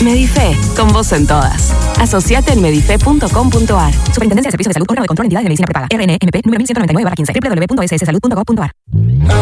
Medife, con vos en todas. Asociate en medife.com.ar. Superintendencia de Servicios de Salud, órgano de control, entidad de medicina prepaga. RNMP número 1199/15. www.sssalud.gov.ar.